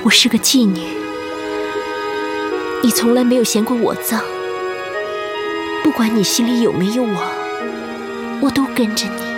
我是个妓女，你从来没有嫌过我脏。不管你心里有没有我，我都跟着你。